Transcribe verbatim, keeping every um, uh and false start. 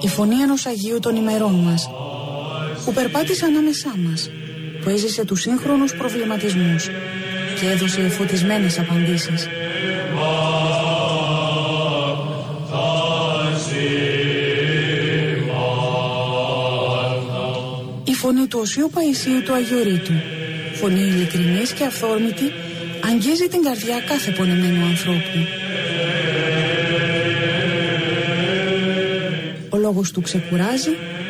Η φωνή ενός Αγίου των ημερών μας, που περπάτησε ανάμεσά μας, που έζησε τους σύγχρονους προβληματισμούς και έδωσε φωτισμένες απαντήσεις. Η φωνή του Οσίου Παϊσίου του Αγιορείτου, φωνή ειλικρινής και αυθόρμητη, αγγίζει την καρδιά κάθε πονεμένου ανθρώπου. Ο λόγος του ξεκουράζει,